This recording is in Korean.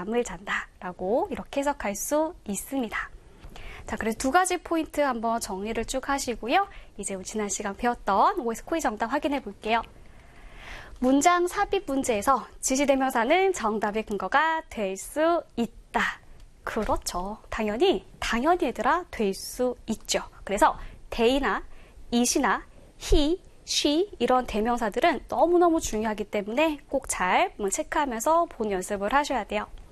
잠을 잔다라고 이렇게 해석할 수 있습니다. 자, 그래서 두 가지 포인트 한번 정리를 쭉 하시고요. 이제 지난 시간 배웠던 OS 코의 정답 확인해 볼게요. 문장 삽입 문제에서 지시대명사는 정답의 근거가 될 수 있다. 그렇죠. 당연히 얘들아 될 수 있죠. 그래서 they나 it이나 he, she 이런 대명사들은 너무너무 중요하기 때문에 꼭 잘 체크하면서 본 연습을 하셔야 돼요.